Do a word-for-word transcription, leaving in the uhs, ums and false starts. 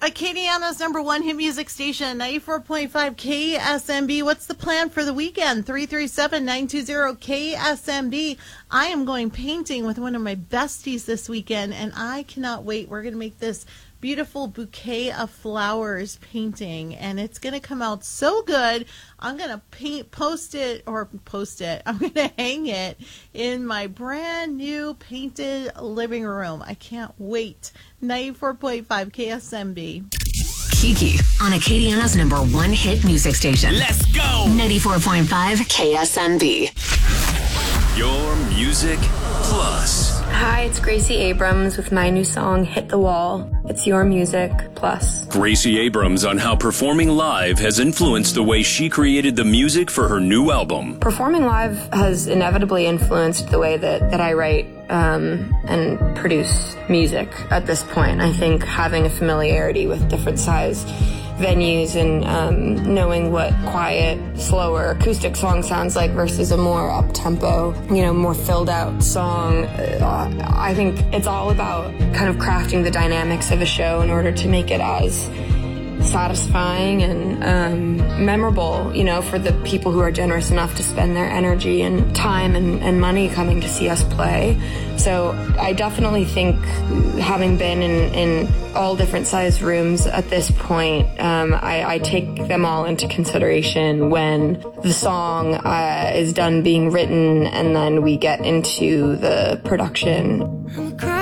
Acadiana's number one hit music station, ninety-four point five K S M B. What's the plan for the weekend? three three seven, nine two zero, K S M B. I am going painting with one of my besties this weekend, and I cannot wait. We're going to make this beautiful bouquet of flowers painting, and it's going to come out so good. I'm going to paint, post it, or post it. I'm going to hang it in my brand new painted living room. I can't wait. ninety-four point five K S M B. Kiki on Acadiana's number one hit music station. Let's go! ninety-four point five K S M B. Your Music Plus. Hi, it's Gracie Abrams with my new song, Hit the Wall. It's Your Music Plus. Gracie Abrams on how performing live has influenced the way she created the music for her new album. Performing live has inevitably influenced the way that, that I write um, and produce music at this point. I think having a familiarity with different size venues and um, knowing what quiet, slower acoustic song sounds like versus a more up-tempo, you know, more filled-out song. Uh, I think it's all about kind of crafting the dynamics of a show in order to make it as satisfying and um, memorable, you know, for the people who are generous enough to spend their energy and time and, and money coming to see us play. So I definitely think, having been in, in all different sized rooms at this point, um, I, I take them all into consideration when the song uh, is done being written and then we get into the production.